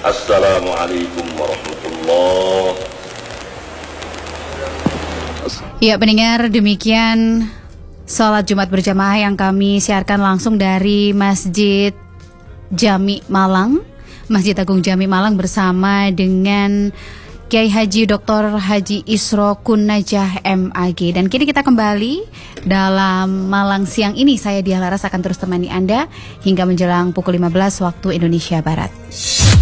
Assalamualaikum warahmatullahi. Ya, pendengar, demikian sholat Jumat berjamaah yang kami siarkan langsung dari Masjid Jami Malang, Masjid Agung Jami Malang bersama dengan Kiai Haji Dr. Haji Isro Kunnajah MAG. Dan kini kita kembali dalam Malang siang ini. Saya Diah Laras akan terus temani Anda hingga menjelang pukul 15 waktu Indonesia Barat.